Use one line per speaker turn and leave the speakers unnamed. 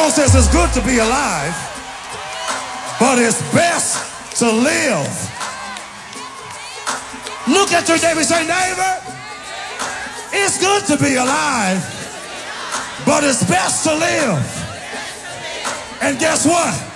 Bible says it's good to be alive, but it's best to live. Look at your neighbor and say, neighbor, it's good to be alive, but it's best to live. And guess what?